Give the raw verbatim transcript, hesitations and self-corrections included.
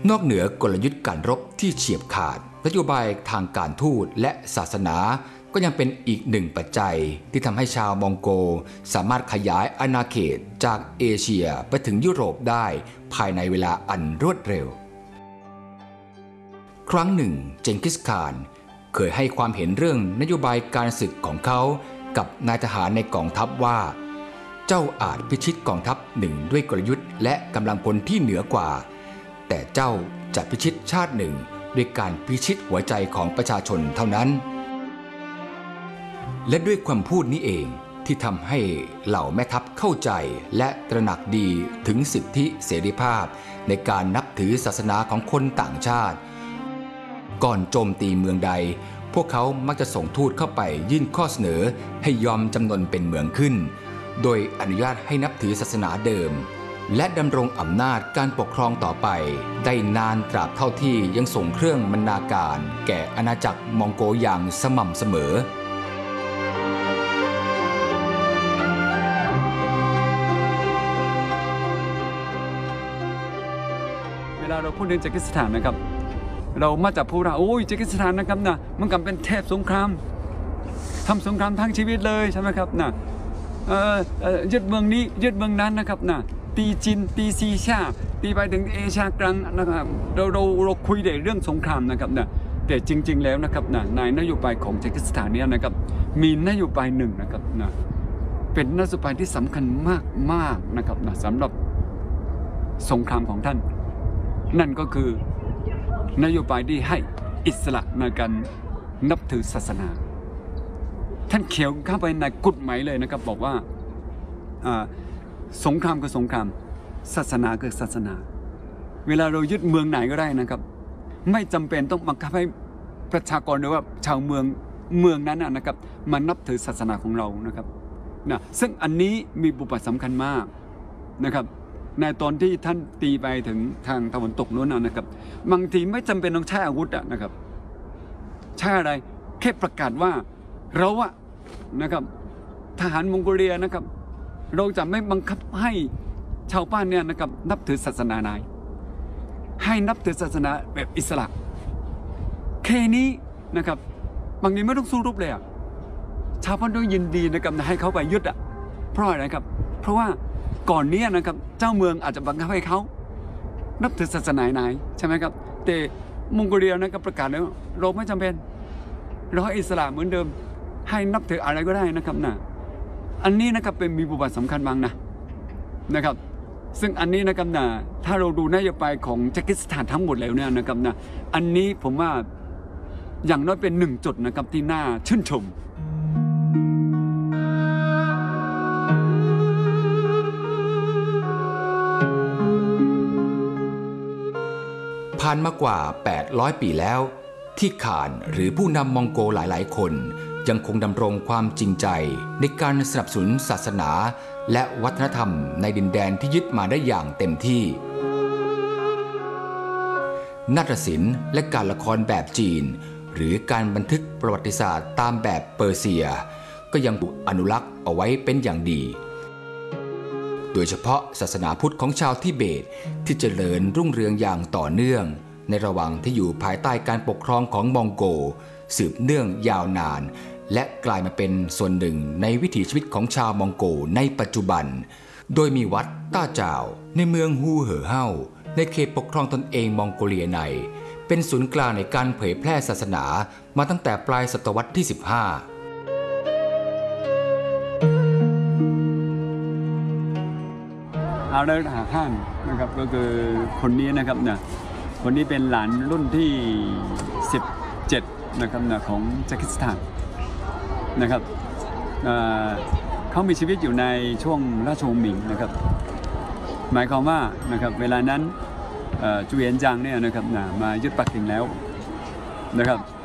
นอกเหนือกลยุทธ์การรบที่เฉียบขาดนโยบายทางการทูตและศาสนาก็ยังเป็นอีกหนึ่งปัจจัยที่ทำให้ชาวมองโกสามารถขยายอาณาเขตจากเอเชียไปถึงยุโรปได้ภายในเวลาอันรวดเร็วครั้งหนึ่งเจงกิสข่านเคยให้ความเห็นเรื่องนโยบายการศึกของเขากับนายทหารในกองทัพว่าเจ้าอาจพิชิตกองทัพหนึ่งด้วยกลยุทธ์และกำลังพลที่เหนือกว่าแต่เจ้าจะพิชิตชาติหนึ่งด้วยการพิชิตหัวใจของประชาชนเท่านั้นและด้วยความพูดนี้เองที่ทำให้เหล่าแม่ทัพเข้าใจและตระหนักดีถึงสิทธิเสรีภาพในการนับถือศาสนาของคนต่างชาติก่อนโจมตีเมืองใดพวกเขามักจะส่งทูตเข้าไปยื่นข้อเสนอให้ยอมจำนนเป็นเมืองขึ้นโดยอนุญาตให้นับถือศาสนาเดิมและดำรงอำนาจการปกครองต่อไปได้นานตราบเท่าที่ยังส่งเครื่องบรรณาการแก่อาณาจักรมองโกอย่างสม่ำเสมอเวลาเราพูดถึงเจกิสถานนะครับเรามาจากพูดว่าโอ้ยเจกิสถานนะครับนะมันกำเป็นเทพสงครามทำสงครามทั้งชีวิตเลยใช่ไหมครับนะเอ่อยึดเมืองนี้ยึดเมืองนั้นนะครับนะตีจีนตีซีชาตีไปถึงเอเชียกลางนะครับเราเราเราคุยแต่เรื่องสงครามนะครับนะแต่จริงๆแล้วนะครับนะในนโยบายของเจกิสถานเนี่ยนะครับมีนโยบายหนึ่งนะครับนะเป็นนโยบายที่สำคัญมากมากนะครับนะสำหรับสงครามของท่านนั่นก็คือนโยบายที่ให้อิสระในการนับถือศาสนาท่านเขียนเข้าไปในกฎหมายเลยนะครับบอกว่าสงครามคือสงครามศาสนาคือศาสนาเวลาเรายึดเมืองไหนก็ได้นะครับไม่จำเป็นต้องบังคับให้ประชากรหรือว่าชาวเมืองเมืองนั้นนะครับมานับถือศาสนาของเรานะครับนะซึ่งอันนี้มีบทบาทสำคัญมากนะครับในตอนที่ท่านตีไปถึงทางตะวันตกนู้นนะครับบางทีไม่จำเป็นต้องใช้อาวุธนะครับใช้อะไรแค่ประกาศว่าเราอะนะครับทหารมองโกเลียนะครับเราจะไม่บังคับให้ชาวบ้านเนี่ยนะครับนับถือศาสนาไหนให้นับถือศาสนาแบบอิสระแค่นี้นะครับบางทีไม่ต้องสู้รบเลยอะชาวบ้านต้องยินดีนะครับให้เขาไปยึดอะเพราะอะไรครับเพราะว่าก่อนนี้นะครับเจ้าเมืองอาจจะบังคับให้เขานับถือศาสนาไหนใช่ไหมครับแต่มองโกเลียนะครับประกาศแล้วเราไม่จำเป็นเราให้อิสระเหมือนเดิมให้นับถืออะไรก็ได้นะครับนะอันนี้นะครับเป็นมีบทบาทสำคัญบางนะนะครับซึ่งอันนี้นะครับนะถ้าเราดูนโยบายของเจกิสถานทั้งหมดแล้วเนี่ยนะครับนะอันนี้ผมว่าอย่างน้อยเป็นหนึ่งจุดนะครับที่น่าชื่นชมผ่านมากว่าแปดร้อยปีแล้วที่ข่านหรือผู้นำมองโกหลายๆคนยังคงดำรงความจริงใจในการสนับสนุนศาสนาและวัฒนธรรมในดินแดนที่ยึดมาได้อย่างเต็มที่นาฏศิลป์และการละครแบบจีนหรือการบันทึกประวัติศาสตร์ตามแบบเปอร์เซียก็ยังถูกอนุรักษ์เอาไว้เป็นอย่างดีโดยเฉพาะศาสนาพุทธของชาวทิเบตที่เจริญรุ่งเรืองอย่างต่อเนื่องในระหว่างที่อยู่ภายใต้การปกครองของมองโกสืบเนื่องยาวนานและกลายมาเป็นส่วนหนึ่งในวิถีชีวิตของชาวมองโกในปัจจุบันโดยมีวัดต้าเจ้าในเมืองฮูเหอเฮาในเขตปกครองตนเองมองโกเลียในเป็นศูนย์กลางในการเผยแพร่ศาสนามาตั้งแต่ปลายศตวรรษที่สิบห้าเอาเลยหาท่านนะครับก็คือคนนี้นะครับเนี่ยคนนี้เป็นหลานรุ่นที่สิบเจ็ดนะครับนะของเจกิสถานนะครับเอ่อเขามีชีวิตอยู่ในช่วงราชวงศ์หมิงนะครับหมายความว่านะครับเวลานั้นจูเอียนจางเนี่ยนะครับนะมายึดปักกิ่งแล้วนะครับ